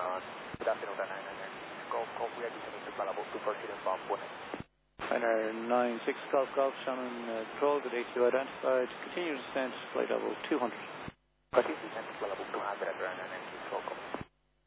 Good afternoon, Ryanair. Golf ready to meet the Ballaboo to proceed and bomb 1. Ryanair 96 Golf Golf, Shannon control, good AQ identified. Continue descent, flight level 200. Continue descent, Ballaboo 200 at Ryanair 96 Golf Golf.